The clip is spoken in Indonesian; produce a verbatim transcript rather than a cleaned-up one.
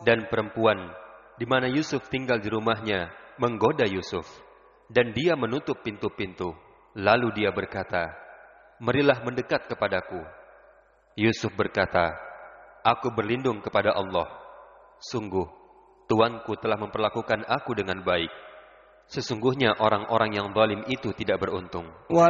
Dan perempuan di mana Yusuf tinggal di rumahnya menggoda Yusuf, dan dia menutup pintu-pintu. Lalu dia berkata, "Marilah mendekat kepadaku." Yusuf berkata, "Aku berlindung kepada Allah. Sungguh, tuanku telah memperlakukan aku dengan baik. Sesungguhnya orang-orang yang zalim itu tidak beruntung."